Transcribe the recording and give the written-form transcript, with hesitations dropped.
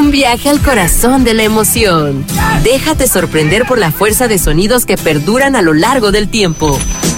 Un viaje al corazón de la emoción. Déjate sorprender por la fuerza de sonidos que perduran a lo largo del tiempo.